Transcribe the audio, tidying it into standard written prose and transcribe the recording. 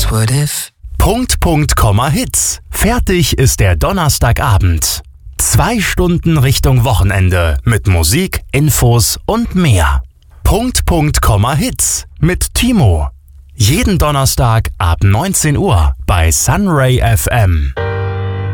what if? Punkt, Punkt, Komma, Hits. Fertig ist der Donnerstagabend. 2 Stunden Richtung Wochenende mit Musik, Infos und mehr. Punkt, Punkt, Komma, Hits mit Timo. Jeden Donnerstag ab 19 Uhr bei Sunray FM.